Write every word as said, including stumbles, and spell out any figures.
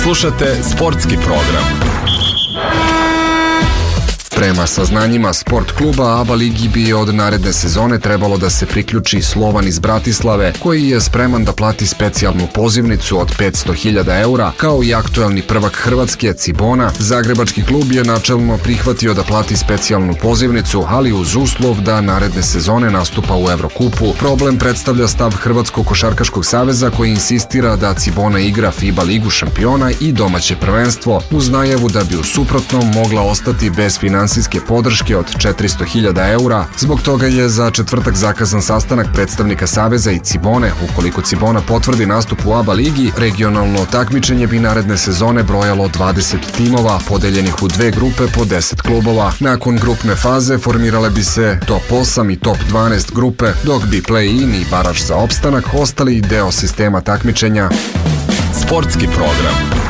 Slušate sportski program. Prema saznanjima sport kluba ABA ligi bi od naredne sezone trebalo da se priključi Slovan iz Bratislave, koji je spreman da plati specijalnu pozivnicu od petsto hiljada eura, kao i aktuelni prvak Hrvatske Cibona. Zagrebački klub je načelno prihvatio da plati specijalnu pozivnicu, ali uz uslov da naredne sezone nastupa u Evrokupu. Problem predstavlja stav Hrvatskog košarkaškog saveza, koji insistira da Cibona igra FIBA ligu šampiona i domaće prvenstvo, uz najavu da bi u suprotnom mogla ostati bez finansijske podrške od četiristo hiljada eura. Zbog toga je za četvrtak zakazan sastanak predstavnika Saveza i Cibone. Ukoliko Cibona potvrdi nastup u ABA ligi, regionalno takmičenje bi naredne sezone brojalo dvadeset timova, podeljenih u dve grupe po deset klubova. Nakon grupne faze formirale bi se top osam i top dvanaest grupe, dok bi play-in i baraž za opstanak ostali deo sistema takmičenja. Sportski program.